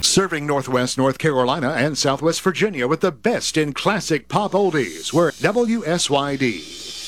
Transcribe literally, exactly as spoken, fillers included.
Serving Northwest North Carolina and Southwest Virginia with the best in classic pop oldies. We're W S Y D.